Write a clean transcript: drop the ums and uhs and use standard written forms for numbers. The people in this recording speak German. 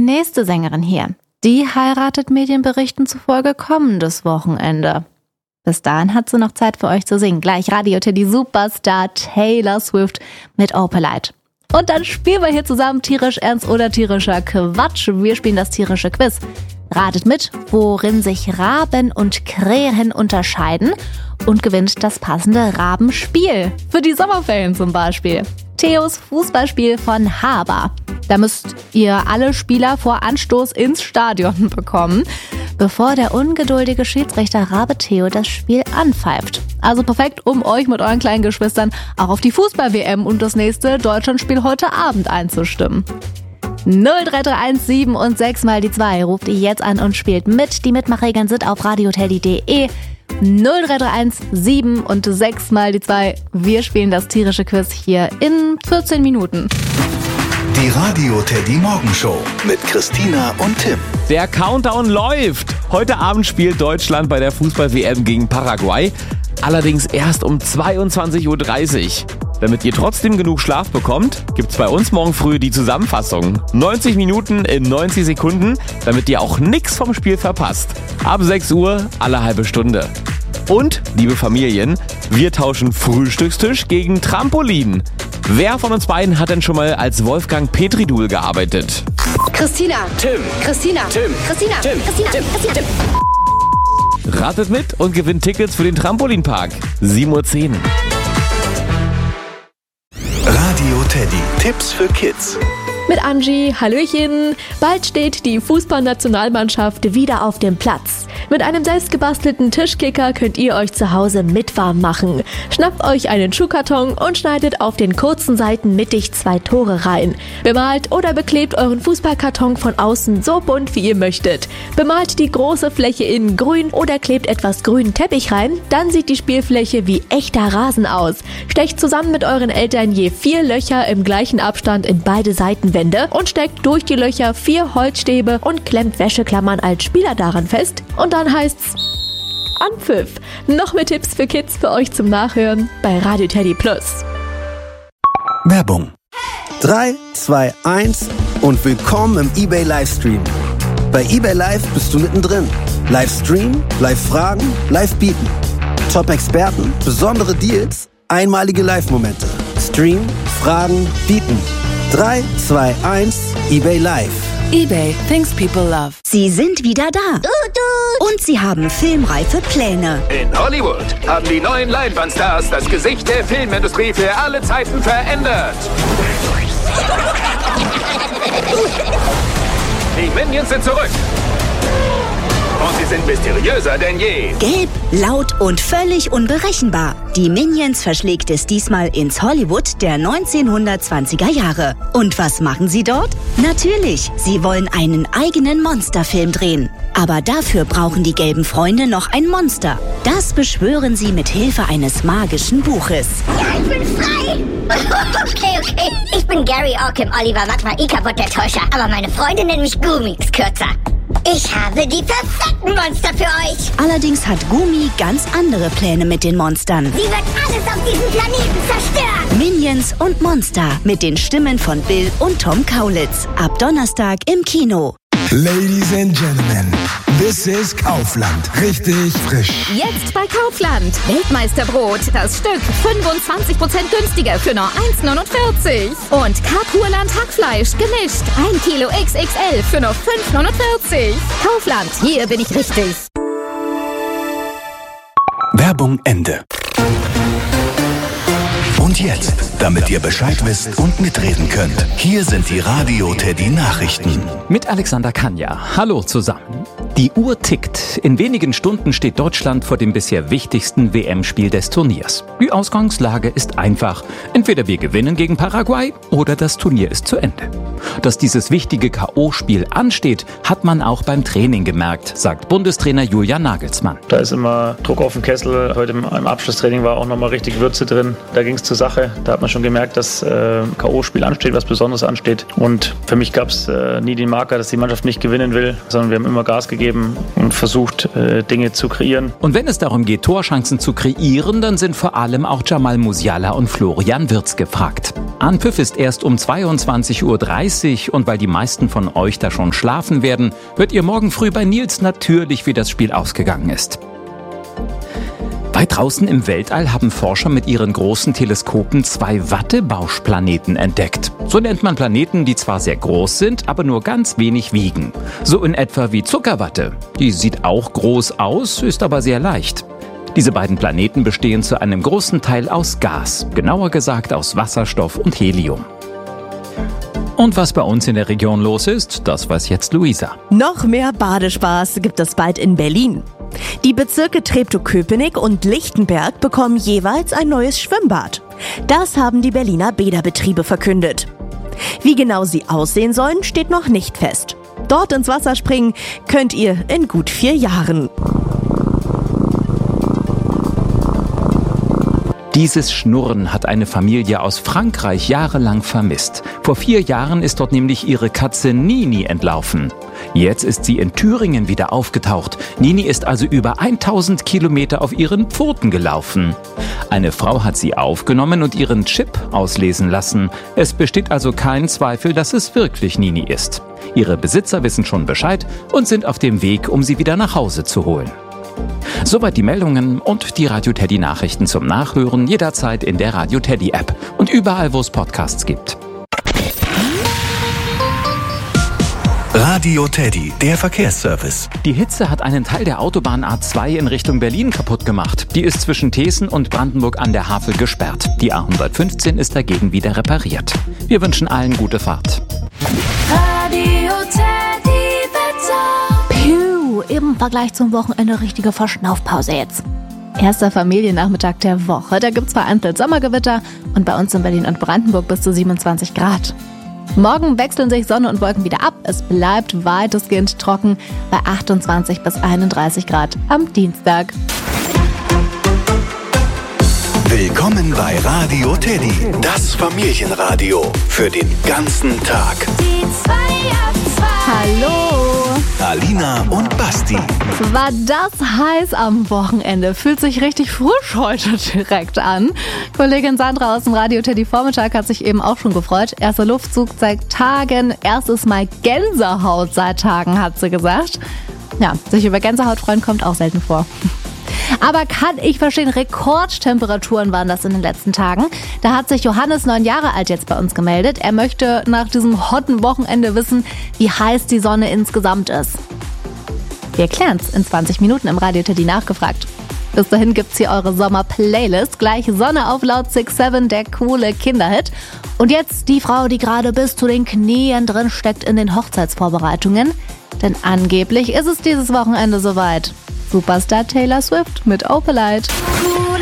nächste Sängerin hier. Die heiratet Medienberichten zufolge kommendes Wochenende. Bis dahin hat sie noch Zeit für euch zu singen. Gleich Radio Teddy Superstar Taylor Swift mit Opalite. Und dann spielen wir hier zusammen tierisch ernst oder tierischer Quatsch. Wir spielen das tierische Quiz. Ratet mit, worin sich Raben und Krähen unterscheiden und gewinnt das passende Rabenspiel. Für die Sommerferien zum Beispiel. Theos Fußballspiel von Haber. Da müsst ihr alle Spieler vor Anstoß ins Stadion bekommen, bevor der ungeduldige Schiedsrichter Rabe Theo das Spiel anpfeift. Also perfekt, um euch mit euren kleinen Geschwistern auch auf die Fußball-WM und das nächste Deutschlandspiel heute Abend einzustimmen. 0331 7 und 6 mal die 2 ruft ihr jetzt an und spielt mit. Die Mitmachregeln sind auf radioteddy.de. 0331 7 und 6 mal die 2. Wir spielen das tierische Quiz hier in 14 Minuten. Die Radio Teddy Morgenshow mit Christina und Tim. Der Countdown läuft. Heute Abend spielt Deutschland bei der Fußball-WM gegen Paraguay. Allerdings erst um 22:30 Uhr. Damit ihr trotzdem genug Schlaf bekommt, gibt's bei uns morgen früh die Zusammenfassung. 90 Minuten in 90 Sekunden, damit ihr auch nichts vom Spiel verpasst. Ab 6 Uhr alle halbe Stunde. Und, liebe Familien, wir tauschen Frühstückstisch gegen Trampolin. Wer von uns beiden hat denn schon mal als Wolfgang Petridul gearbeitet? Christina. Tim. Christina. Tim. Christina. Tim. Christina. Tim. Christina. Tim. Ratet mit und gewinnt Tickets für den Trampolinpark. 7:10 Uhr. Radio Teddy. Tipps für Kids. Mit Angie, Hallöchen. Bald steht die Fußballnationalmannschaft wieder auf dem Platz. Mit einem selbstgebastelten Tischkicker könnt ihr euch zu Hause mit warm machen. Schnappt euch einen Schuhkarton und schneidet auf den kurzen Seiten mittig 2 Tore rein. Bemalt oder beklebt euren Fußballkarton von außen so bunt, wie ihr möchtet. Bemalt die große Fläche innen grün oder klebt etwas grünen Teppich rein. Dann sieht die Spielfläche wie echter Rasen aus. Stecht zusammen mit euren Eltern je 4 Löcher im gleichen Abstand in beide Seitenwände und steckt durch die Löcher 4 Holzstäbe und klemmt Wäscheklammern als Spieler daran fest. Und dann heißt's Anpfiff. Noch mehr Tipps für Kids für euch zum Nachhören bei Radio Teddy Plus. Werbung. 3, 2, 1 und willkommen im eBay Livestream. Bei eBay Live bist du mittendrin. Livestream, Live-Fragen, Live-Bieten. Top-Experten, besondere Deals, einmalige Live-Momente. Stream, Fragen, Bieten. 3, 2, 1, eBay Live. eBay, things people love. Sie sind wieder da. Und sie haben filmreife Pläne. In Hollywood haben die neuen Leinwandstars das Gesicht der Filmindustrie für alle Zeiten verändert. Die Minions sind zurück. Und sie sind mysteriöser denn je. Gelb, laut und völlig unberechenbar. Die Minions verschlägt es diesmal ins Hollywood der 1920er Jahre. Und was machen sie dort? Natürlich, sie wollen einen eigenen Monsterfilm drehen. Aber dafür brauchen die gelben Freunde noch ein Monster. Das beschwören sie mit Hilfe eines magischen Buches. Ja, ich bin frei. Okay. Ich bin Gary Orkim, Oliver Magma, Ikabot der Täuscher. Aber meine Freunde nennen mich Gumix kürzer. Ich habe die perfekten Monster für euch. Allerdings hat Gumi ganz andere Pläne mit den Monstern. Sie wird alles auf diesem Planeten zerstören. Minions und Monster mit den Stimmen von Bill und Tom Kaulitz. Ab Donnerstag im Kino. Ladies and Gentlemen, this is Kaufland. Richtig frisch. Jetzt bei Kaufland. Weltmeisterbrot. Das Stück 25% günstiger für nur 1,49. Und Karpurland Hackfleisch gemischt. 1 Kilo XXL für nur 5,49. Kaufland, hier bin ich richtig. Werbung Ende. Und jetzt, damit ihr Bescheid wisst und mitreden könnt, hier sind die Radio Teddy Nachrichten. Mit Alexander Kanja. Hallo zusammen. Die Uhr tickt. In wenigen Stunden steht Deutschland vor dem bisher wichtigsten WM-Spiel des Turniers. Die Ausgangslage ist einfach. Entweder wir gewinnen gegen Paraguay oder das Turnier ist zu Ende. Dass dieses wichtige K.O.-Spiel ansteht, hat man auch beim Training gemerkt, sagt Bundestrainer Julian Nagelsmann. Da ist immer Druck auf dem Kessel. Heute im Abschlusstraining war auch nochmal richtig Würze drin. Da ging es zur Sache. Da hat man schon gemerkt, dass K.O.-Spiel ansteht, was Besonderes ansteht. Und für mich gab es nie den Marker, dass die Mannschaft nicht gewinnen will, sondern wir haben immer Gas gegeben. gegeben und versucht, Dinge zu kreieren. Und wenn es darum geht, Torchancen zu kreieren, dann sind vor allem auch Jamal Musiala und Florian Wirtz gefragt. Anpfiff ist erst um 22:30 Uhr und weil die meisten von euch da schon schlafen werden, hört ihr morgen früh bei Nils natürlich, wie das Spiel ausgegangen ist. Weit draußen im Weltall haben Forscher mit ihren großen Teleskopen 2 Wattebauschplaneten entdeckt. So nennt man Planeten, die zwar sehr groß sind, aber nur ganz wenig wiegen. So in etwa wie Zuckerwatte. Die sieht auch groß aus, ist aber sehr leicht. Diese beiden Planeten bestehen zu einem großen Teil aus Gas, genauer gesagt aus Wasserstoff und Helium. Und was bei uns in der Region los ist, das weiß jetzt Luisa. Noch mehr Badespaß gibt es bald in Berlin. Die Bezirke Treptow-Köpenick und Lichtenberg bekommen jeweils ein neues Schwimmbad. Das haben die Berliner Bäderbetriebe verkündet. Wie genau sie aussehen sollen, steht noch nicht fest. Dort ins Wasser springen könnt ihr in gut 4 Jahren. Dieses Schnurren hat eine Familie aus Frankreich jahrelang vermisst. Vor 4 Jahren ist dort nämlich ihre Katze Nini entlaufen. Jetzt ist sie in Thüringen wieder aufgetaucht. Nini ist also über 1000 Kilometer auf ihren Pfoten gelaufen. Eine Frau hat sie aufgenommen und ihren Chip auslesen lassen. Es besteht also kein Zweifel, dass es wirklich Nini ist. Ihre Besitzer wissen schon Bescheid und sind auf dem Weg, um sie wieder nach Hause zu holen. Soweit die Meldungen und die Radio Teddy Nachrichten zum Nachhören jederzeit in der Radio Teddy App und überall, wo es Podcasts gibt. Radio Teddy, der Verkehrsservice. Die Hitze hat einen Teil der Autobahn A2 in Richtung Berlin kaputt gemacht. Die ist zwischen Thesen und Brandenburg an der Havel gesperrt. Die A115 ist dagegen wieder repariert. Wir wünschen allen gute Fahrt. Radio Teddy Wetter. Im Vergleich zum Wochenende richtige Verschnaufpause jetzt. Erster Familiennachmittag der Woche. Da gibt es vereinzelt Sommergewitter und bei uns in Berlin und Brandenburg bis zu 27 Grad. Morgen wechseln sich Sonne und Wolken wieder ab. Es bleibt weitestgehend trocken bei 28 bis 31 Grad am Dienstag. Willkommen bei Radio Teddy, das Familienradio für den ganzen Tag. Die 2 ab 2. Hallo. Alina und Basti. War das heiß am Wochenende? Fühlt sich richtig frisch heute direkt an. Kollegin Sandra aus dem Radio Teddy Vormittag hat sich eben auch schon gefreut. Erster Luftzug seit Tagen. Erstes Mal Gänsehaut seit Tagen, hat sie gesagt. Ja, sich über Gänsehaut freuen kommt auch selten vor. Aber kann ich verstehen, Rekordtemperaturen waren das in den letzten Tagen. Da hat sich Johannes, 9 Jahre alt, jetzt bei uns gemeldet. Er möchte nach diesem hotten Wochenende wissen, wie heiß die Sonne insgesamt ist. Wir klären's in 20 Minuten im Radio Teddy nachgefragt. Bis dahin gibt's hier eure Sommer-Playlist. Gleich Sonne auf laut 6-7, der coole Kinderhit. Und jetzt die Frau, die gerade bis zu den Knien drin steckt in den Hochzeitsvorbereitungen. Denn angeblich ist es dieses Wochenende soweit. Superstar Taylor Swift mit Opalite.